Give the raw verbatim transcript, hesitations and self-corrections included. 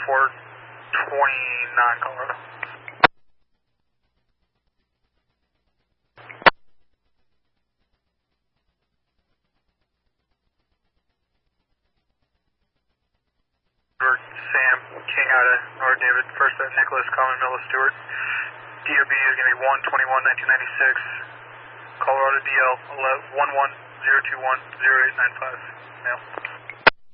four twenty-nine, Colorado. Sam King out of North David, first at Nicholas, Common Miller Stewart. D O B is going to be one twenty-one nineteen ninety-six, Colorado D L one one zero two one zero eight nine five, male.